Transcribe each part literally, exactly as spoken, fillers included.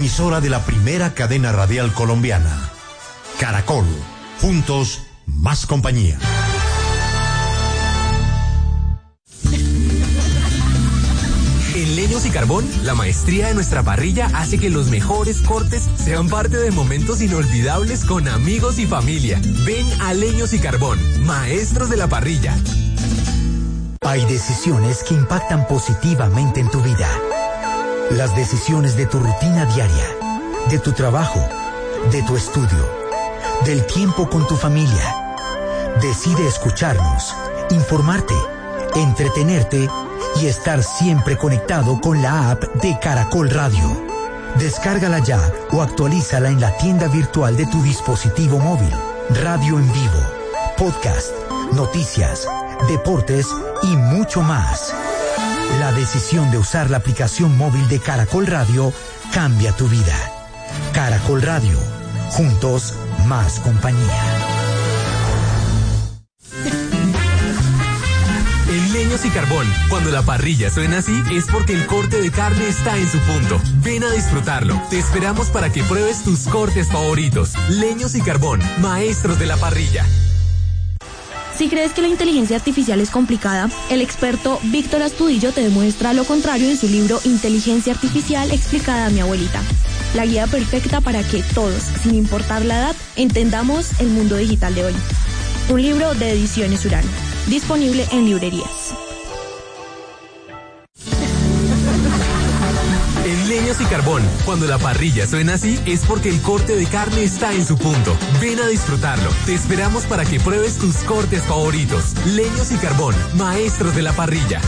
emisora de la primera cadena radial colombiana. Caracol, juntos, más compañía. En Leños y Carbón, la maestría de nuestra parrilla hace que los mejores cortes sean parte de momentos inolvidables con amigos y familia. Ven a Leños y Carbón, maestros de la parrilla. Hay decisiones que impactan positivamente en tu vida. Las decisiones de tu rutina diaria, de tu trabajo, de tu estudio, del tiempo con tu familia. Decide escucharnos, informarte, entretenerte y estar siempre conectado con la app de Caracol Radio. Descárgala ya o actualízala en la tienda virtual de tu dispositivo móvil. Radio en vivo, podcast, noticias, deportes y mucho más. La decisión de usar la aplicación móvil de Caracol Radio cambia tu vida. Caracol Radio, juntos, más compañía. En Leños y Carbón, cuando la parrilla suena así, es porque el corte de carne está en su punto. Ven a disfrutarlo. Te esperamos para que pruebes tus cortes favoritos. Leños y Carbón, maestros de la parrilla. Si crees que la inteligencia artificial es complicada, el experto Víctor Astudillo te demuestra lo contrario en su libro Inteligencia Artificial explicada a mi abuelita. La guía perfecta para que todos, sin importar la edad, entendamos el mundo digital de hoy. Un libro de Ediciones Urano, disponible en librerías. En Leños y Carbón, cuando la parrilla suena así, es porque el corte de carne está en su punto. Ven a disfrutarlo. Te esperamos para que pruebes tus cortes favoritos. Leños y Carbón, maestros de la parrilla.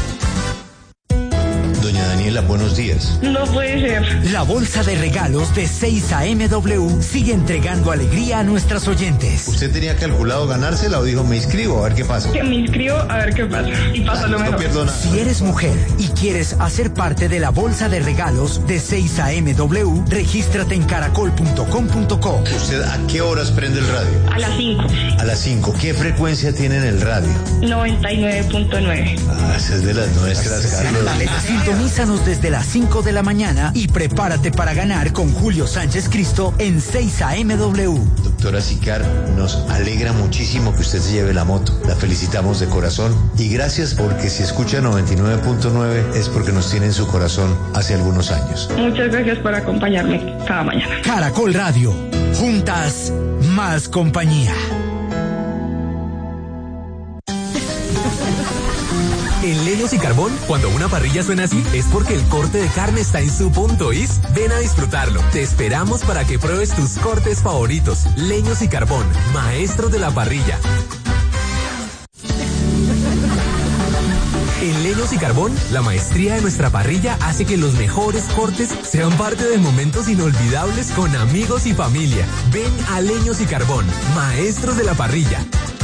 Doña Daniela, buenos días. No puede ser. La bolsa de regalos de seis A M W sigue entregando alegría a nuestras oyentes. ¿Usted tenía calculado ganársela o dijo me inscribo a ver qué pasa? Que me inscribo a ver qué pasa. Y pasa lo mejor. No pierdo nada. Si eres mujer y quieres hacer parte de la bolsa de regalos de seis A M W, regístrate en caracol punto com punto co. ¿Usted a qué horas prende el radio? A las cinco. A las cinco. ¿Qué frecuencia tiene en el radio? noventa y nueve punto nueve. Ah, esa es de las nuestras, Carlos. Sintonízanos desde las cinco de la mañana y prepárate para ganar con Julio Sánchez Cristo en seis A M W. Doctora Sicar, nos alegra muchísimo que usted se lleve la moto. La felicitamos de corazón y gracias porque si escucha noventa y nueve punto nueve es porque nos tiene en su corazón hace algunos años. Muchas gracias por acompañarme cada mañana. Caracol Radio, juntas, más compañía. En Leños y Carbón, cuando una parrilla suena así, es porque el corte de carne está en su punto, ¿is? Ven a disfrutarlo. Te esperamos para que pruebes tus cortes favoritos. Leños y Carbón, maestros de la parrilla. En Leños y Carbón, la maestría de nuestra parrilla hace que los mejores cortes sean parte de momentos inolvidables con amigos y familia. Ven a Leños y Carbón, maestros de la parrilla.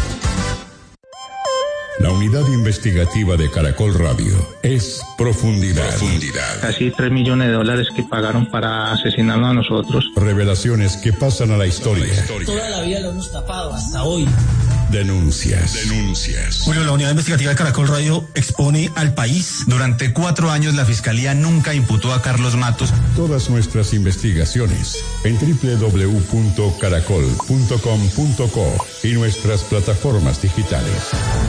La unidad investigativa de Caracol Radio es Profundidad. Profundidad. Casi tres millones de dólares que pagaron para asesinarnos a nosotros. Revelaciones que pasan a la historia. A la historia. Toda la vida lo hemos tapado hasta hoy. Denuncias. Denuncias. Bueno, la unidad investigativa de Caracol Radio expone al país. Durante cuatro años la Fiscalía nunca imputó a Carlos Matos. Todas nuestras investigaciones en doble u doble u doble u punto caracol punto com punto co y nuestras plataformas digitales.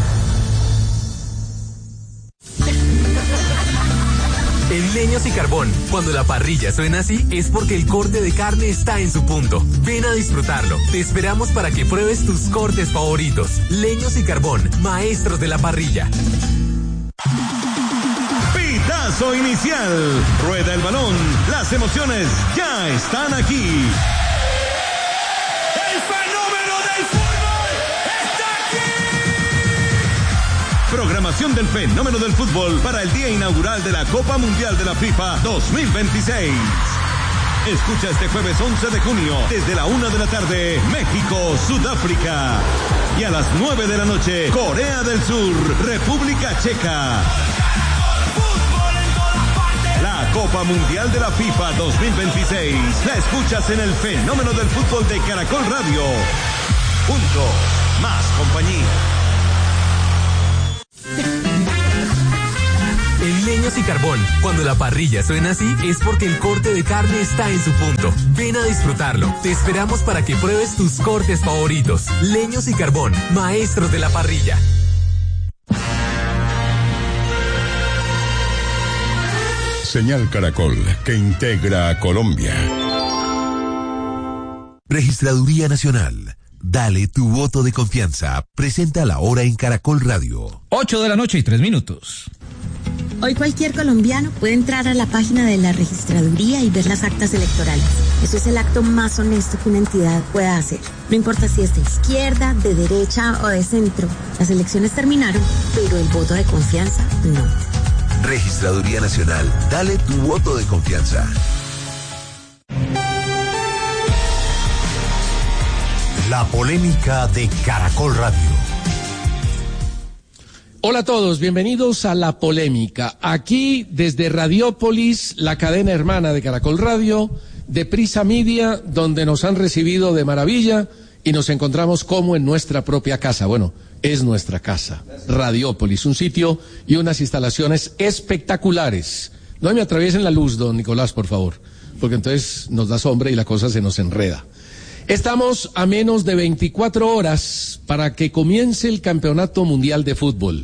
En Leños y Carbón, cuando la parrilla suena así, es porque el corte de carne está en su punto. Ven a disfrutarlo. Te esperamos para que pruebes tus cortes favoritos. Leños y Carbón, maestros de la parrilla. Pitazo inicial. Rueda el balón. Las emociones ya están aquí. El fenómeno del fútbol está aquí. Programación del fenómeno del fútbol para el día inaugural de la Copa Mundial de la FIFA dos mil veintiséis. Escucha este jueves once de junio, desde la una de la tarde, México, Sudáfrica. Y a las nueve de la noche, Corea del Sur, República Checa. La Copa Mundial de la FIFA dos mil veintiséis. La escuchas en el fenómeno del fútbol de Caracol Radio. Punto. Más compañía. En Leños Leños y Carbón. Cuando la parrilla suena así, es porque el corte de carne está en su punto. Ven a disfrutarlo. Te esperamos para que pruebes tus cortes favoritos. Leños y Carbón, maestros de la parrilla. Señal Caracol, que integra a Colombia. Registraduría Nacional. Dale tu voto de confianza. Presenta la hora en Caracol Radio. ocho de la noche y tres minutos. Hoy cualquier colombiano puede entrar a la página de la registraduría y ver las actas electorales. Eso es el acto más honesto que una entidad pueda hacer. No importa si es de izquierda, de derecha o de centro. Las elecciones terminaron, pero el voto de confianza no. Registraduría Nacional. Dale tu voto de confianza. La polémica de Caracol Radio. Hola a todos, bienvenidos a La Polémica. Aquí desde Radiópolis, la cadena hermana de Caracol Radio, de Prisa Media, donde nos han recibido de maravilla y nos encontramos como en nuestra propia casa. Bueno, es nuestra casa, Radiópolis, un sitio y unas instalaciones espectaculares. No me atraviesen la luz, don Nicolás, por favor, porque entonces nos da sombra y la cosa se nos enreda. Estamos a menos de veinticuatro horas para que comience el Campeonato Mundial de Fútbol.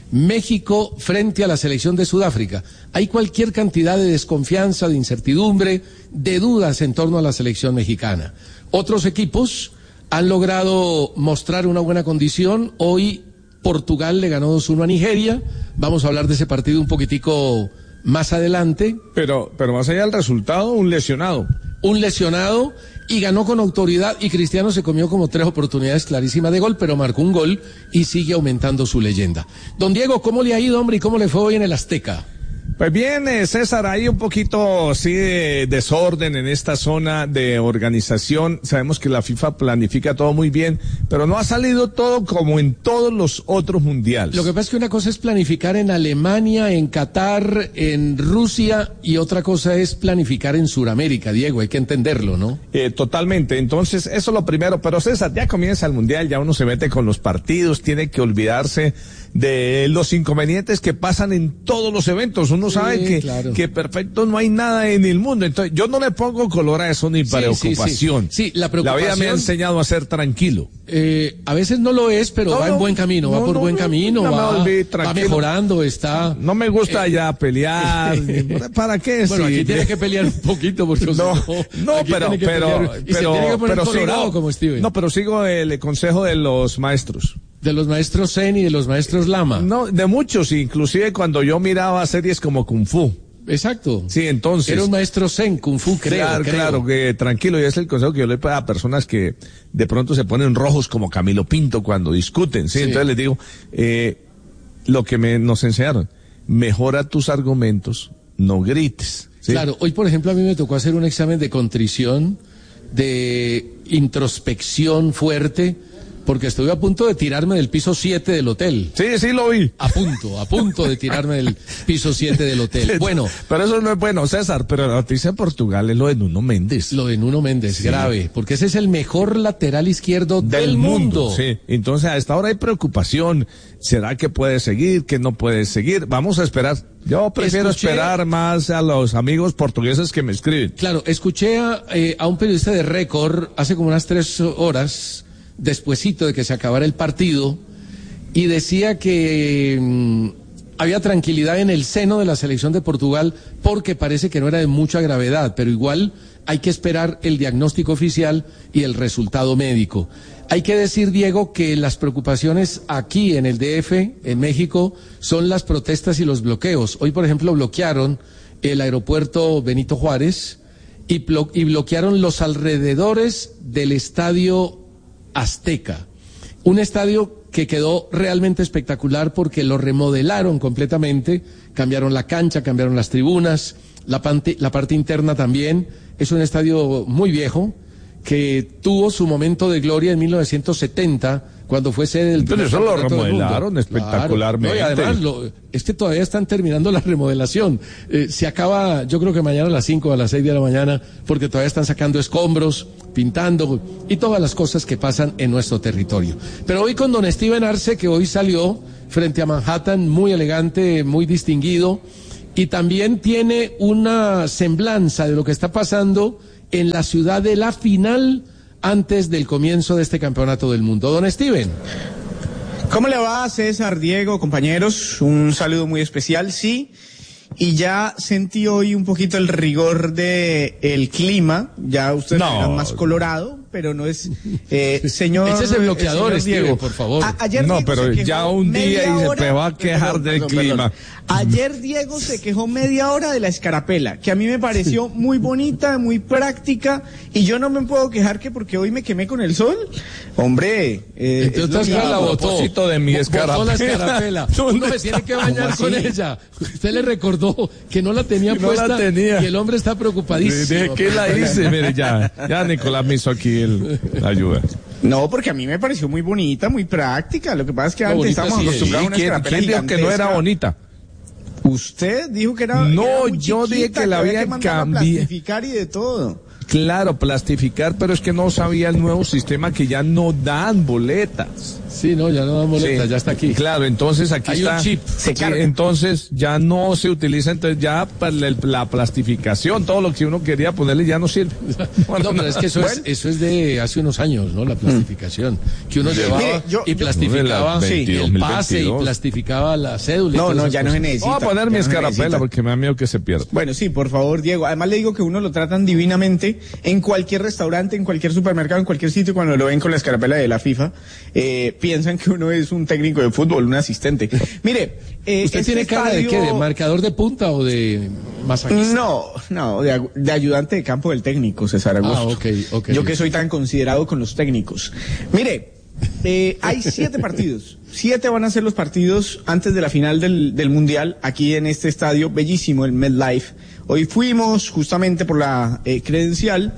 México frente a la selección de Sudáfrica. Hay cualquier cantidad de desconfianza, de incertidumbre, de dudas en torno a la selección mexicana. Otros equipos han logrado mostrar una buena condición. Hoy Portugal le ganó dos uno a Nigeria. Vamos a hablar de ese partido un poquitico más adelante. Pero, pero más allá del resultado, un lesionado. Un lesionado y ganó con autoridad, y Cristiano se comió como tres oportunidades clarísimas de gol, pero marcó un gol y sigue aumentando su leyenda. Don Diego, ¿cómo le ha ido, hombre, y cómo le fue hoy en el Azteca? Pues bien, eh, César, hay un poquito sí de desorden en esta zona de organización. Sabemos que la FIFA planifica todo muy bien, pero no ha salido todo como en todos los otros mundiales. Lo que pasa es que una cosa es planificar en Alemania, en Qatar, en Rusia, y otra cosa es planificar en Sudamérica, Diego, hay que entenderlo, ¿no? Eh, totalmente, entonces eso es lo primero, pero César, ya comienza el mundial, ya uno se mete con los partidos, tiene que olvidarse de los inconvenientes que pasan en todos los eventos. Uno sí, sabe que, claro, que perfecto no hay nada en el mundo. Entonces, yo no le pongo color a eso ni sí, preocupación. Sí, sí. sí, la preocupación. La vida me ha enseñado a ser tranquilo. Eh, a veces no lo es, pero no, va en buen camino, no, va por no, buen no, camino, no, va, va mejorando, está... No me gusta eh, ya pelear. ¿Para qué? Bueno, sí, aquí tiene que pelear un poquito, porque no, no, no pero, pero, pero, y se tiene que poner pero colorado sigo, como Steven. No, pero sigo el consejo de los maestros. De los maestros Zen y de los maestros Lama. No, de muchos, inclusive cuando yo miraba series como Kung Fu. Exacto. Sí, entonces. Era un maestro Zen, Kung Fu, creo. Claro, creo. claro, que tranquilo, y es el consejo que yo le doy a personas que de pronto se ponen rojos como Camilo Pinto cuando discuten, ¿sí? sí. Entonces les digo, eh, lo que me, nos enseñaron, mejora tus argumentos, no grites. ¿Sí? Claro, hoy por ejemplo a mí me tocó hacer un examen de contrición, de introspección fuerte, porque estuve a punto de tirarme del piso siete del hotel. Sí, sí lo vi. A punto, a punto de tirarme del piso siete del hotel. Bueno. Pero eso no es bueno, César, pero la noticia de Portugal es lo de Nuno Méndez. Lo de Nuno Méndez, sí, grave, porque ese es el mejor lateral izquierdo del, del mundo. mundo. Sí, entonces a esta hora hay preocupación. ¿Será que puede seguir, que no puede seguir? Vamos a esperar. Yo prefiero escuché, esperar más a los amigos portugueses que me escriben. Claro, escuché a, eh, a un periodista de Récord hace como unas tres horas, despuesito de que se acabara el partido, y decía que mmm, había tranquilidad en el seno de la selección de Portugal porque parece que no era de mucha gravedad, pero igual hay que esperar el diagnóstico oficial y el resultado médico. Hay que decir, Diego, que las preocupaciones aquí en el D F, en México, son las protestas y los bloqueos. Hoy, por ejemplo, bloquearon el aeropuerto Benito Juárez y, blo- y bloquearon los alrededores del estadio Azteca, un estadio que quedó realmente espectacular porque lo remodelaron completamente, cambiaron la cancha, cambiaron las tribunas, la parte, la parte interna también. Es un estadio muy viejo que tuvo su momento de gloria en mil novecientos setenta, cuando fue sede del... Pero eso lo remodelaron espectacularmente. Claro. No, y además, lo, es que todavía están terminando la remodelación. Eh, se acaba, yo creo que mañana a las cinco o a las seis de la mañana, porque todavía están sacando escombros, pintando, y todas las cosas que pasan en nuestro territorio. Pero hoy con don Steven Arce, que hoy salió frente a Manhattan, muy elegante, muy distinguido, y también tiene una semblanza de lo que está pasando en la ciudad de la final antes del comienzo de este campeonato del mundo. Don Steven. ¿Cómo le va, César, Diego, compañeros? Un saludo muy especial, sí. Y ya sentí hoy un poquito el rigor de el clima. Ya ustedes no. Eran más colorado, pero no es, eh, señor. Ese es el bloqueador, señor Diego, Steven, por favor. A, ayer no, Diego pero ya un día y se te va a quejar perdón, del perdón, clima. Perdón. Ayer Diego se quejó media hora de la escarapela, que a mí me pareció muy bonita, muy práctica, y yo no me puedo quejar que porque hoy me quemé con el sol. Hombre, eh, entonces la botó de mi escarapela. Botó la escarapela. Uno me tiene que bañar con ella. Usted le recordó que no la tenía no puesta la tenía. Y el hombre está preocupadísimo. ¿Qué la hice? Mire, ya, ya Nicolás me hizo aquí el, la ayuda. No, porque a mí me pareció muy bonita, muy práctica. Lo que pasa es que no, antes estábamos sí, acostumbrados a una escarapela ¿Quién dijo que no era bonita? Usted dijo que era. No, era muy yo chiquita, dije que la había cambiado. Plastificar y de todo. Claro, plastificar, pero es que no sabía el nuevo sistema que ya no dan boletas. Sí, no, ya no dan boletas, sí. Ya está aquí. Claro, entonces aquí hay está. Un chip. Se sí, entonces ya no se utiliza, entonces ya la, la plastificación, todo lo que uno quería ponerle ya no sirve. Bueno, no, pero es que eso, bueno. es, eso es de hace unos años, ¿no? La plastificación. Mm. Que uno llevaba Mire, yo, y plastificaba yo, sí, el pase y plastificaba la cédula. No, no, ya cosas. No se necesita. Voy a poner mi escarapela porque me da miedo que se pierda. Bueno, sí, por favor, Diego. Además le digo que uno lo tratan divinamente en cualquier restaurante, en cualquier supermercado, en cualquier sitio, cuando lo ven con la escarapela de la FIFA, eh, piensan que uno es un técnico de fútbol, un asistente. Mire, eh, ¿usted este tiene cara estadio... de qué? ¿De marcador de punta o de masajista? No, no, de, de ayudante de campo del técnico, César Augusto. Ah, ok, ok. Yo que soy tan considerado con los técnicos. Mire, eh, hay siete partidos. Siete van a ser los partidos antes de la final del, del Mundial, aquí en este estadio bellísimo, el MetLife. Hoy fuimos justamente por la eh, credencial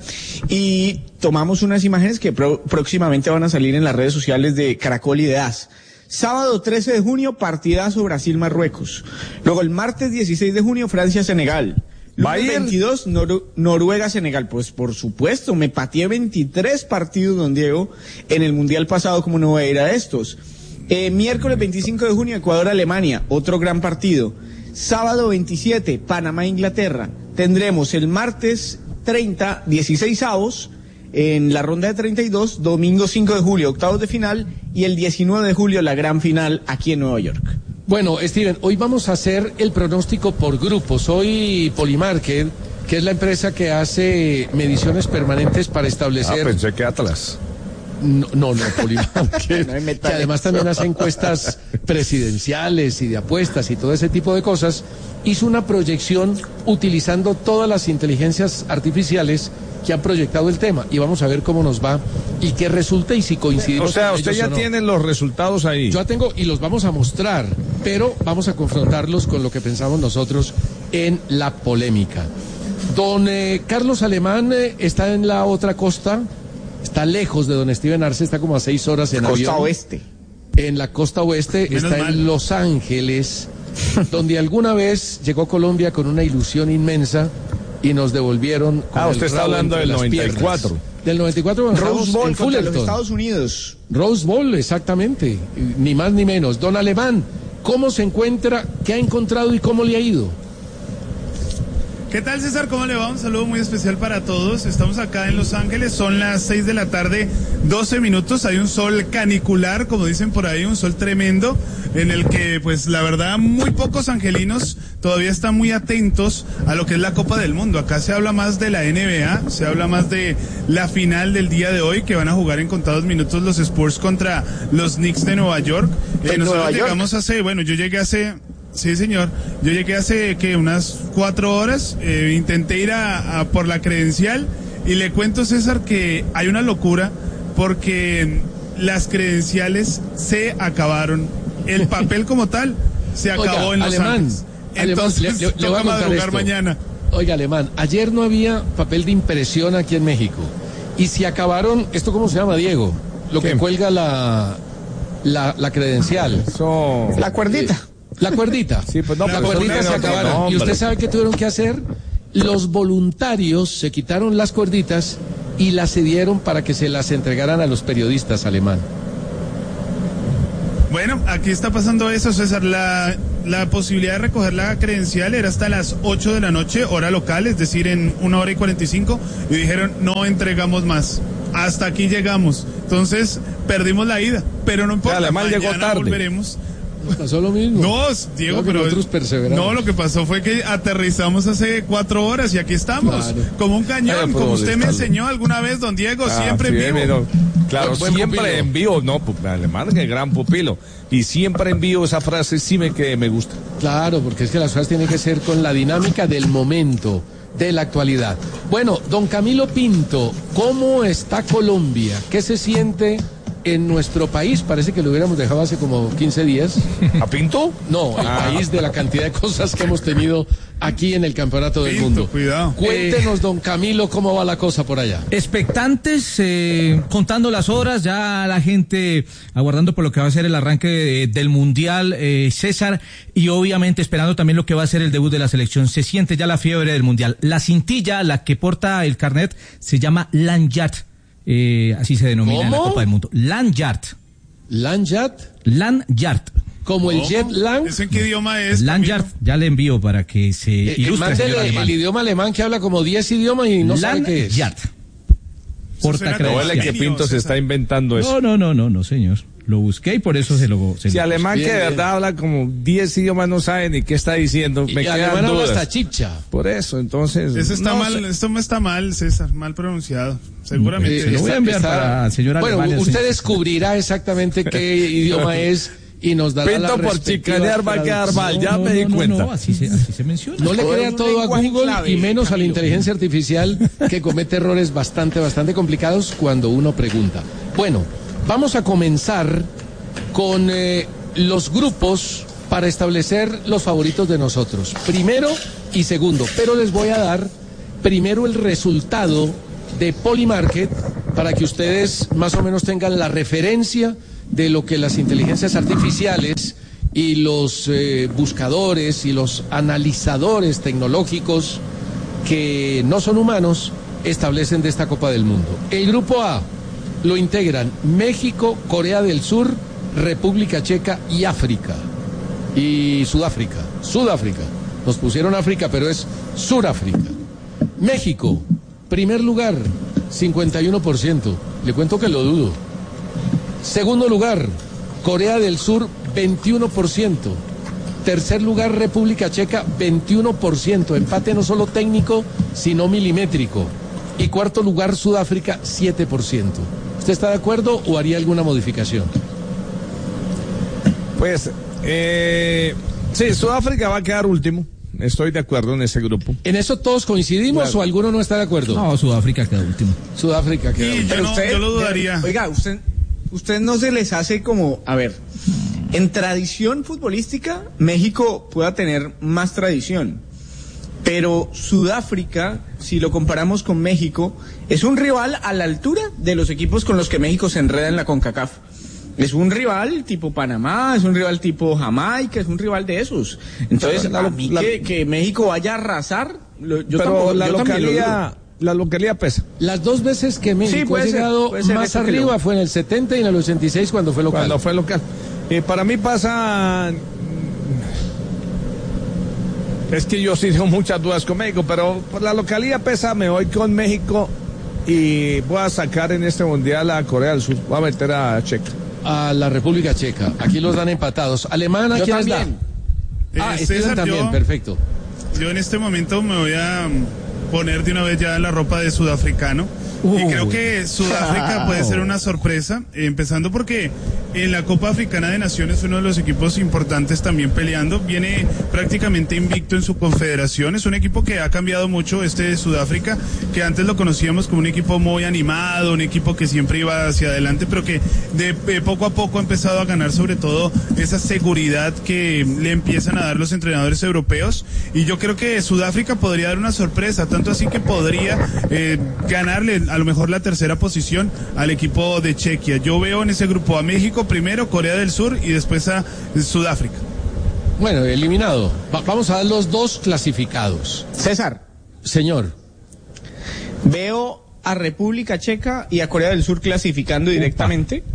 y tomamos unas imágenes que pro, próximamente van a salir en las redes sociales de Caracol y de A S. Sábado trece de junio, partidazo Brasil-Marruecos. Luego el martes dieciséis de junio, Francia-Senegal. Lunes veintidós, Nor Noruega-Senegal. Pues por supuesto, me pateé veintitrés partidos, don Diego, en el Mundial pasado, como no voy a ir a estos. Eh, miércoles veinticinco de junio, Ecuador-Alemania, otro gran partido. Sábado veintisiete, Panamá-Inglaterra. Tendremos el martes treinta, dieciséis avos, en la ronda de treinta y dos, domingo cinco de julio, octavos de final, y el diecinueve de julio, la gran final aquí en Nueva York. Bueno, Steven, hoy vamos a hacer el pronóstico por grupos. Hoy Polymarket, que es la empresa que hace mediciones permanentes para establecer... Ah, pensé que Atlas. No, no, no Polymarket, no que además también hace encuestas presidenciales y de apuestas y todo ese tipo de cosas, hizo una proyección utilizando todas las inteligencias artificiales que han proyectado el tema, y vamos a ver cómo nos va y qué resulta y si coincidimos. O sea, usted ya no. tiene los resultados ahí. Yo ya tengo y los vamos a mostrar, pero vamos a confrontarlos con lo que pensamos nosotros en la polémica. Don eh, Carlos Alemán eh, está en la otra costa, está lejos de don Steven Arce, está como a seis horas en avión. Costa oeste. En la costa oeste, Menos está mal. en Los Ángeles, donde alguna vez llegó Colombia con una ilusión inmensa y nos devolvieron con Ah, usted está hablando del noventa y cuatro. Piernas. Del noventa y cuatro Rose Bowl en contra los Estados Unidos. Rose Bowl, exactamente, ni más ni menos. Don Alemán, ¿cómo se encuentra? ¿Qué ha encontrado y cómo le ha ido? ¿Qué tal, César? ¿Cómo le va? Un saludo muy especial para todos. Estamos acá en Los Ángeles, son las seis de la tarde, doce minutos. Hay un sol canicular, como dicen por ahí, un sol tremendo, en el que, pues, la verdad, muy pocos angelinos todavía están muy atentos a lo que es la Copa del Mundo. Acá se habla más de la N B A, se habla más de la final del día de hoy, que van a jugar en contados minutos los Spurs contra los Knicks de Nueva York. Eh, nosotros Nueva llegamos York. hace, bueno, yo llegué hace... Sí, señor. Yo llegué hace que unas cuatro horas, eh, intenté ir a, a por la credencial y le cuento, César, que hay una locura porque las credenciales se acabaron. El papel como tal se acabó. Oiga, en Los Alemán, Ángeles. Entonces, Alemán, le, le, le voy a madrugar mañana. Oiga, Alemán, ayer no había papel de impresión aquí en México. Y si acabaron, ¿esto cómo se llama, Diego? Lo ¿Qué? que cuelga la, la, la credencial. Eso... La cuerdita. Eh, La cuerdita. Sí, pues no, la pues cuerdita se acabaron. No, y usted sabe qué tuvieron que hacer. Los voluntarios se quitaron las cuerditas y las cedieron para que se las entregaran a los periodistas, Alemán. Bueno, aquí está pasando eso, César. La la posibilidad de recoger la credencial era hasta las ocho de la noche, hora local, es decir, en una hora y cuarenta y cinco, y dijeron, no entregamos más. Hasta aquí llegamos. Entonces, perdimos la ida, pero no importa. Alemán llegó tarde. Volveremos. Nos pasó lo mismo. No, Diego, pero nosotros perseveramos. No, lo que pasó fue que aterrizamos hace cuatro horas y aquí estamos, claro. Como un cañón, como usted me enseñó alguna vez, don Diego, ah, siempre sí, en vivo. Claro, no, siempre pupilo. En vivo, no, Alemán, que gran pupilo. Y siempre en vivo, esa frase sí me, que me gusta. Claro, porque es que las cosas tienen que ser con la dinámica del momento, de la actualidad. Bueno, don Camilo Pinto, ¿cómo está Colombia? ¿Qué se siente en nuestro país? Parece que lo hubiéramos dejado hace como quince días. ¿A Pinto? No, el ah. país de la cantidad de cosas que hemos tenido aquí en el Campeonato del Pinto, Mundo. Cuidado. Cuéntenos, don Camilo, cómo va la cosa por allá. Expectantes, eh, contando las horas, ya la gente aguardando por lo que va a ser el arranque de, del Mundial, eh, César, y obviamente esperando también lo que va a ser el debut de la selección. Se siente ya la fiebre del Mundial. La cintilla, la que porta el carnet, se llama Lanyard. Eh, así se denomina en la Copa del Mundo. Lanyard. ¿Lanyard? Lanyard. Como el jet lag. ¿Eso en qué idioma es? Lanyard, ya le envío para que se eh, ilustre. Mándele el, el idioma alemán que habla como diez idiomas y no sabe qué es. Lanyard. Porta credencial. Que Pinto se está inventando eso. No, no, no, no, no, señor. Lo busqué y por eso se lo... Se si lo alemán bien, que de bien. verdad habla como diez idiomas no sabe ni qué está diciendo. Y me quedan alemán habla dudas. hasta chicha. Por eso, entonces... Eso está no mal, sé. esto me está mal, César, mal pronunciado. Seguramente. Eh, se lo voy a enviar está, para el señor Bueno, Alemania, usted sí. descubrirá exactamente qué idioma es y nos dará Pinto la por chicanear va a quedar mal, ya no, me di no, no, cuenta. No, así se, así se menciona. No le Todo crea es un todo a lenguaje Google clave, y menos a la Camilo. inteligencia artificial que comete errores bastante, bastante complicados cuando uno pregunta. Bueno, vamos a comenzar con eh, los grupos para establecer los favoritos de nosotros. Primero y segundo, pero les voy a dar primero el resultado de Polymarket para que ustedes más o menos tengan la referencia de lo que las inteligencias artificiales y los eh, buscadores y los analizadores tecnológicos que no son humanos establecen de esta Copa del Mundo. El grupo A lo integran México, Corea del Sur, República Checa y África. Y Sudáfrica. Sudáfrica. Nos pusieron África, pero es Suráfrica. México, primer lugar, cincuenta y uno por ciento. Le cuento que lo dudo. Segundo lugar, Corea del Sur, veintiuno por ciento. Tercer lugar, República Checa, veintiuno por ciento. Empate no solo técnico, sino milimétrico. Y cuarto lugar, Sudáfrica, siete por ciento. ¿Usted está de acuerdo o haría alguna modificación? Pues, eh, sí, Sudáfrica va a quedar último. Estoy de acuerdo en ese grupo. ¿En eso todos coincidimos claro. o alguno no está de acuerdo? No, Sudáfrica queda último. Sudáfrica queda sí, último. Yo, no, usted, yo lo dudaría. Oiga, usted, usted no se les hace como, a ver, en tradición futbolística, México pueda tener más tradición. Pero Sudáfrica, si lo comparamos con México, es un rival a la altura de los equipos con los que México se enreda en la CONCACAF. Es un rival tipo Panamá, es un rival tipo Jamaica, es un rival de esos. Entonces, la, a mí la, que, que México vaya a arrasar, lo, yo pero tampoco, la yo localidad, la localidad pesa. Las dos veces que México sí, ha llegado ser, ser más arriba lo... fue en el setenta y en el ochenta y seis cuando fue local. Cuando fue local. Eh, para mí pasa... Es que yo sí tengo muchas dudas con México, pero por la localidad pesa, me voy con México y voy a sacar en este mundial a Corea del Sur, voy a meter a Checa. A la República Checa, aquí los dan empatados. Alemania, ¿quién les da? Eh, Ah, César también, yo, perfecto. Yo en este momento me voy a poner de una vez ya la ropa de sudafricano. Uh, y creo que Sudáfrica puede ser una sorpresa, eh, empezando porque en la Copa Africana de Naciones uno de los equipos importantes también peleando, viene prácticamente invicto en su confederación, es un equipo que ha cambiado mucho este de Sudáfrica, que antes lo conocíamos como un equipo muy animado, un equipo que siempre iba hacia adelante, pero que de, de poco a poco ha empezado a ganar sobre todo esa seguridad que le empiezan a dar los entrenadores europeos, y yo creo que Sudáfrica podría dar una sorpresa, tanto así que podría eh, ganarle a lo mejor la tercera posición al equipo de Chequia. Yo veo en ese grupo a México primero, Corea del Sur y después a Sudáfrica. Bueno, eliminado. Va- vamos a dar los dos clasificados. César. Señor. Veo a República Checa y a Corea del Sur clasificando directamente.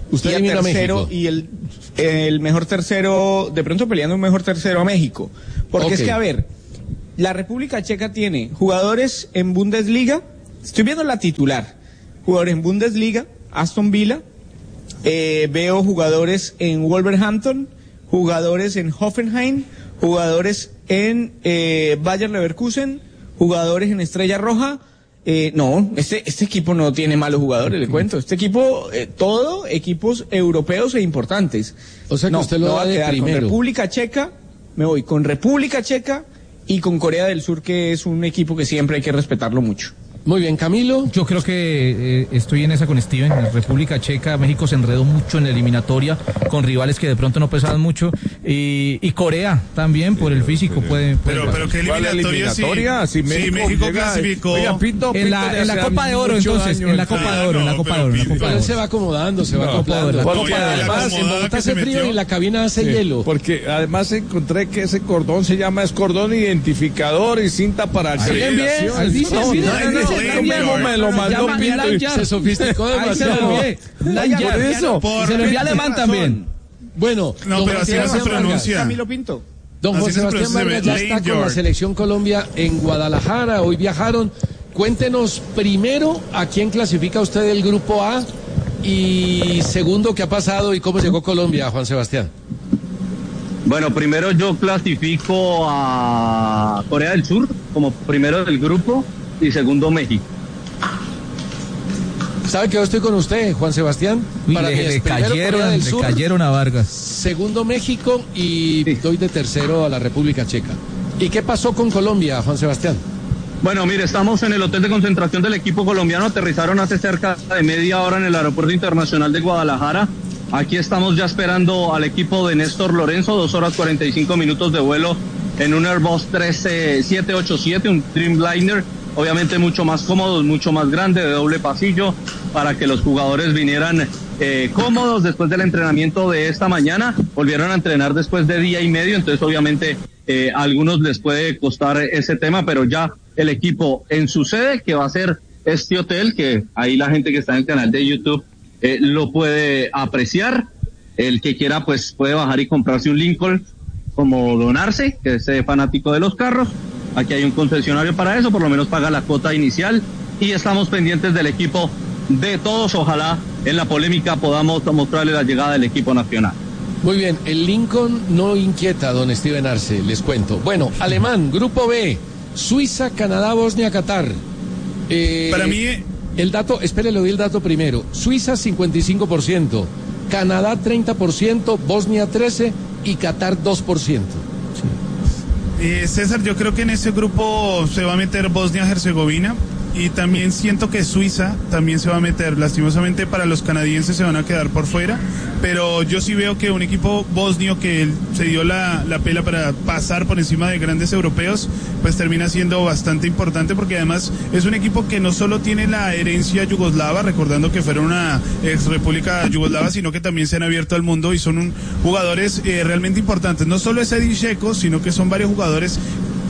Usted y elimina a tercero México. y el, el mejor tercero, de pronto peleando un mejor tercero a México. Porque Ok. es que, a ver, la República Checa tiene jugadores en Bundesliga, estoy viendo la titular, jugadores en Bundesliga, Aston Villa, eh, veo jugadores en Wolverhampton, jugadores en Hoffenheim, jugadores en eh, Bayer Leverkusen, jugadores en Estrella Roja. Eh, no, este, este equipo no tiene malos jugadores, le cuento. Este equipo, eh, todo equipos europeos e importantes. O sea que no, usted lo no da va a de quedar con primero. República Checa, me voy con República Checa y con Corea del Sur, que es un equipo que siempre hay que respetarlo mucho. Muy bien, Camilo. Yo creo que eh, estoy en esa con Steven. En República Checa, México se enredó mucho en la eliminatoria con rivales que de pronto no pesaban mucho. Y, y Corea también, por el físico, puede. puede Pero, pero qué ¿Cuál eliminatoria, eliminatoria? sí. Si México, Sí, México llega- clasificó. Oiga, Pinto, En Pinto la, le en la hace Copa de Oro, mucho entonces. daño En la el- Copa de Oro, en la Copa de Oro. en la Copa de Pero él Oro. se va acomodando, se va No, acoplando. Copa Porque de Oro. además en acomodada Bogotá que hace se frío metió. y la cabina hace Sí, hielo. Porque además encontré que ese cordón se llama es cordón identificador y cinta para Ahí bien, bien, acreditación. ahí dice, No, sí, no, ahí no, dice, no, Lanyard. no, me lo mandó Llama- Pinto. Lanyard. Se sofisticó Ahí se lo demasiado. envié. Lanyard. Por eso. Se lo envié a Alemán también. Bueno, No, don pero así Juan no se Sebastián Vargas. pronuncia. Camilo Pinto. Don Así Juan no se Sebastián pronuncia, Vargas ya Lane está con la George. Selección Colombia en Guadalajara. Hoy viajaron. Cuéntenos primero a quién clasifica usted del Grupo A y segundo qué ha pasado y cómo llegó Colombia, Juan Sebastián. Bueno, primero yo clasifico a Corea del Sur como primero del grupo y segundo México. ¿Sabe que yo estoy con usted, Juan Sebastián? Uy, Para le, mí es le primero cayeron, Corea del le Sur, cayeron a Vargas. segundo México y doy de tercero a la República Checa. ¿Y qué pasó con Colombia, Juan Sebastián? Bueno, mire, estamos en el hotel de concentración del equipo colombiano. Aterrizaron hace cerca de media hora en el Aeropuerto Internacional de Guadalajara. Aquí estamos ya esperando al equipo de Néstor Lorenzo, dos horas cuarenta y cinco minutos de vuelo en un Airbus siete ochenta y siete, un Dreamliner, obviamente mucho más cómodos, mucho más grande, de doble pasillo, para que los jugadores vinieran eh, cómodos después del entrenamiento de esta mañana. Volvieron a entrenar después de día y medio, entonces obviamente eh, a algunos les puede costar ese tema, pero ya el equipo en su sede, que va a ser este hotel, que ahí la gente que está en el canal de YouTube eh, lo puede apreciar. El que quiera pues puede bajar y comprarse un Lincoln como donarse, que es eh, fanático de los carros. Aquí hay un concesionario para eso, por lo menos paga la cuota inicial y estamos pendientes del equipo de todos. Ojalá en la polémica podamos mostrarle la llegada del equipo nacional. Muy bien, el Lincoln no inquieta a don Steven Arce, les cuento. Bueno, Alemán, Grupo B, Suiza, Canadá, Bosnia, Qatar. Eh, Para mí... El dato, espere, le doy el dato primero. Suiza cincuenta y cinco por ciento, Canadá treinta por ciento, Bosnia trece por ciento y Qatar dos por ciento. Eh, César, yo creo que en ese grupo se va a meter Bosnia-Herzegovina y también siento que Suiza también se va a meter. Lastimosamente para los canadienses se van a quedar por fuera, pero yo sí veo que un equipo bosnio que se dio la, la pela para pasar por encima de grandes europeos, pues termina siendo bastante importante, porque además es un equipo que no solo tiene la herencia yugoslava, recordando que fueron una ex república yugoslava, sino que también se han abierto al mundo y son un, jugadores eh, realmente importantes. No solo es Edin Dzeko, sino que son varios jugadores.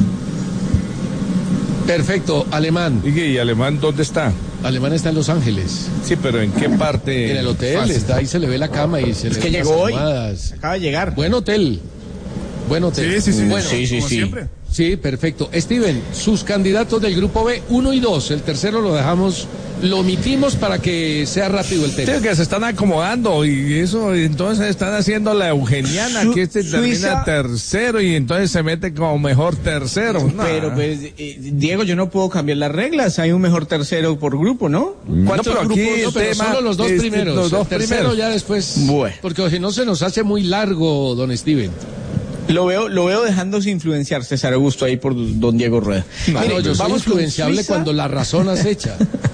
Perfecto, Alemán. ¿Y Alemán dónde está? Alemán está en Los Ángeles. Sí, pero ¿en qué parte? En el hotel, Fácil. está ahí, se le ve la cama y se Es le que ven llegó las hoy. almohadas. Acaba de llegar. Buen hotel. Buen hotel. Sí, sí, sí. Bueno, Sí, sí, como sí. siempre. sí, perfecto. Steven, sus candidatos del grupo B, uno y dos. El tercero lo dejamos, lo omitimos para que sea rápido el tema. Sí, que se están acomodando y eso, y entonces están haciendo la eugeniana, Su- que este Suiza- termina tercero y entonces se mete como mejor tercero. No. Pero pues, eh, Diego, yo no puedo cambiar las reglas. Hay un mejor tercero por grupo, ¿no? No, pero aquí No, el pero tema solo los dos es- primeros. los dos el tercero primeros. ya después. Bueno. Porque si no se nos hace muy largo, don Steven. Lo veo, lo veo dejándose influenciar César Augusto ahí por don Diego Rueda. No, Mire, no, yo soy vamos con influenciable Suiza. cuando la razón acecha.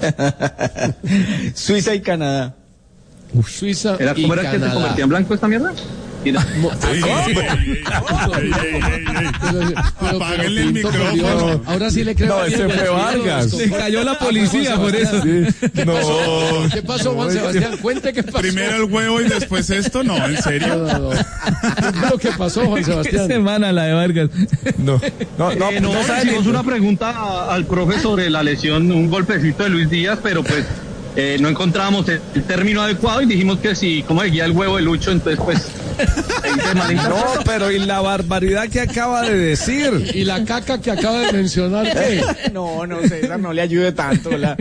Suiza y Canadá. Suiza ¿Era y cómo era que se Canadá. convertía en blanco esta mierda? Mira. Ey, ey, ey, ey, ey, ey, ey. Pero- pero- Apáguenle el Pinto, por micrófono. Dios. Ahora sí le creo. No, a ese Diego, fue Diego, Vargas. nos Le cayó la policía por eso. ¿Qué pasó? ¿Qué pasó, Juan Sebastián? Cuente qué pasó. Primero el huevo y después esto, no, en No, serio. no, no. ¿Qué fue lo que pasó, Juan Qué Sebastián? semana la de Vargas. No, no, no, Eh, no, no saben hicimos ni- una pregunta a- al profe sobre la lesión, un golpecito de Luis Díaz, pero pues eh, no encontrábamos el, el término adecuado y dijimos que si, como decía el huevo de Lucho, entonces pues... No, pero y la barbaridad que acaba de decir. Y la caca que acaba de mencionar. ¿Qué? No, no, César, no le ayude tanto. La...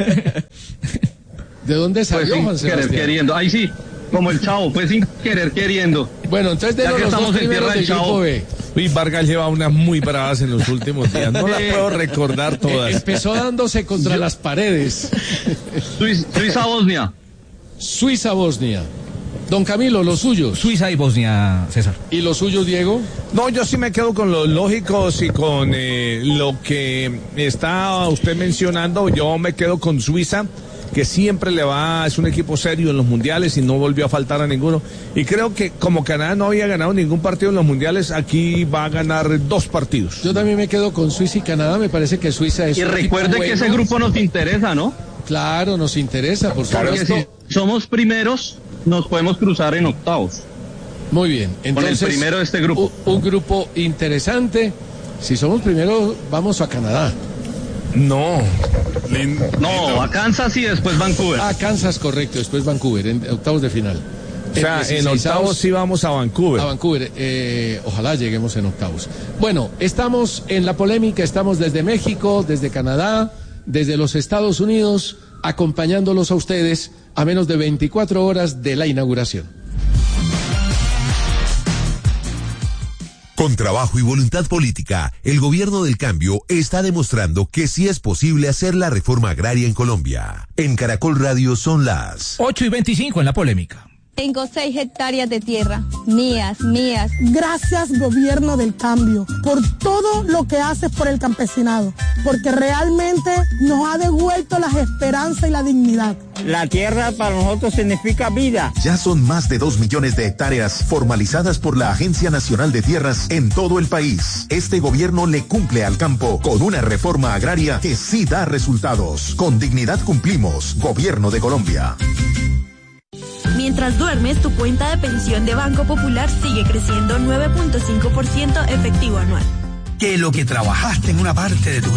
¿De dónde salió, pues Juan sin querer Sebastián? queriendo. Ahí sí, como el Chavo, pues sin querer queriendo. Bueno, entonces de ya que los estamos dos en tierra primeros del del grupo Chavo. B. Uy, Vargas lleva unas muy bravas en los últimos días. No las puedo recordar todas. Eh, empezó dándose contra las paredes. Suiza, Suiza-Bosnia. Suiza-Bosnia. Don Camilo, los suyos. Suiza y Bosnia, César. ¿Y los suyos, Diego? No, yo sí me quedo con los lógicos y con eh, lo que está usted mencionando. Yo me quedo con Suiza, que siempre le va, es un equipo serio en los mundiales y no volvió a faltar a ninguno. Y creo que como Canadá no había ganado ningún partido en los mundiales, aquí va a ganar dos partidos. Yo también me quedo con Suiza y Canadá. Me parece que Suiza es Y un recuerde equipo que bueno. ese grupo nos interesa, ¿no? Claro, nos interesa, por Claro que supuesto. si somos primeros, nos podemos cruzar en octavos. Muy bien. Entonces, con el primero de este grupo. Un, un grupo interesante. Si somos primeros, vamos a Canadá. No. No, a Kansas y después Vancouver. A Kansas, correcto, después Vancouver, en octavos de final. O sea, en octavos sí vamos a Vancouver. A Vancouver, eh, ojalá lleguemos en octavos. Bueno, estamos en la polémica, estamos desde México, desde Canadá, desde los Estados Unidos, acompañándolos a ustedes a menos de veinticuatro horas de la inauguración. Con trabajo y voluntad política, el gobierno del cambio está demostrando que sí es posible hacer la reforma agraria en Colombia. En Caracol Radio son las ocho y veinticinco en la polémica. Tengo seis hectáreas de tierra, mías, mías. Gracias, gobierno del cambio, por todo lo que haces por el campesinado, porque realmente nos ha devuelto las esperanzas y la dignidad. La tierra para nosotros significa vida. Ya son más de dos millones de hectáreas formalizadas por la Agencia Nacional de Tierras en todo el país. Este gobierno le cumple al campo con una reforma agraria que sí da resultados. Con dignidad cumplimos, Gobierno de Colombia. Mientras duermes, tu cuenta de pensión de Banco Popular sigue creciendo nueve punto cinco por ciento efectivo anual. Que lo que trabajaste en una parte de tu vida